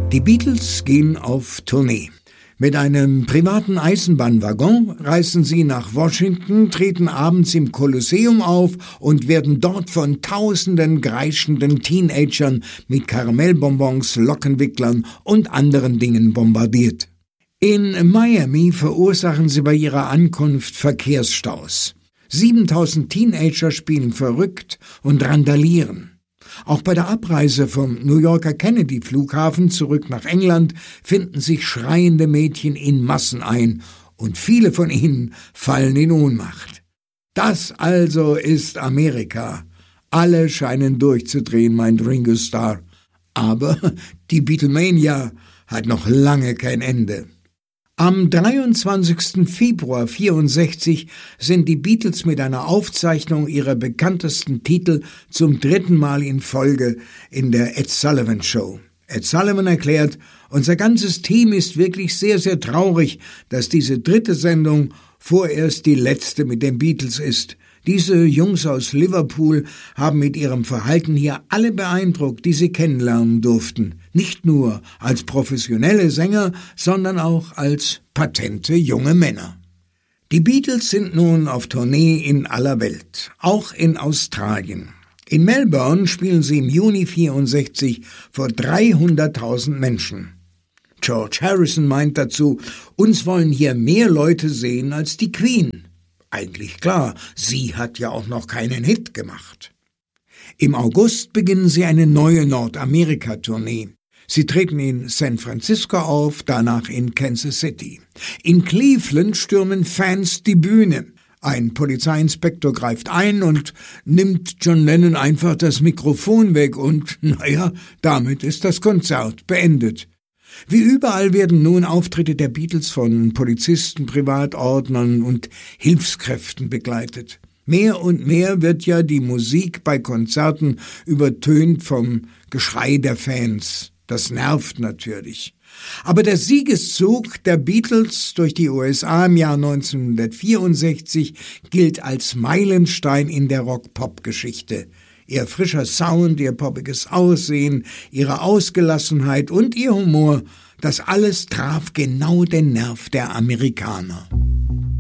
Die Beatles gehen auf Tournee. Mit einem privaten Eisenbahnwaggon reisen sie nach Washington, treten abends im Kolosseum auf und werden dort von tausenden kreischenden Teenagern mit Karamellbonbons, Lockenwicklern und anderen Dingen bombardiert. In Miami verursachen sie bei ihrer Ankunft Verkehrsstaus. 7000 Teenager spielen verrückt und randalieren. Auch bei der Abreise vom New Yorker Kennedy-Flughafen zurück nach England finden sich schreiende Mädchen in Massen ein und viele von ihnen fallen in Ohnmacht. Das also ist Amerika. Alle scheinen durchzudrehen, meint Ringo Starr. Aber die Beatlemania hat noch lange kein Ende. Am 23. Februar 1964 sind die Beatles mit einer Aufzeichnung ihrer bekanntesten Titel zum 3. Mal in Folge in der Ed Sullivan Show. Ed Sullivan erklärt, unser ganzes Team ist wirklich sehr, sehr traurig, dass diese 3. Sendung vorerst die letzte mit den Beatles ist. Diese Jungs aus Liverpool haben mit ihrem Verhalten hier alle beeindruckt, die sie kennenlernen durften. Nicht nur als professionelle Sänger, sondern auch als patente junge Männer. Die Beatles sind nun auf Tournee in aller Welt, auch in Australien. In Melbourne spielen sie im Juni 1964 vor 300.000 Menschen. George Harrison meint dazu, uns wollen hier mehr Leute sehen als die Queen. Eigentlich klar, sie hat ja auch noch keinen Hit gemacht. Im August beginnen sie eine neue Nordamerika-Tournee. Sie treten in San Francisco auf, danach in Kansas City. In Cleveland stürmen Fans die Bühne. Ein Polizeiinspektor greift ein und nimmt John Lennon einfach das Mikrofon weg und, damit ist das Konzert beendet. Wie überall werden nun Auftritte der Beatles von Polizisten, Privatordnern und Hilfskräften begleitet. Mehr und mehr wird ja die Musik bei Konzerten übertönt vom Geschrei der Fans. Das nervt natürlich. Aber der Siegeszug der Beatles durch die USA im Jahr 1964 gilt als Meilenstein in der Rock-Pop-Geschichte. Ihr frischer Sound, ihr poppiges Aussehen, ihre Ausgelassenheit und ihr Humor, das alles traf genau den Nerv der Amerikaner.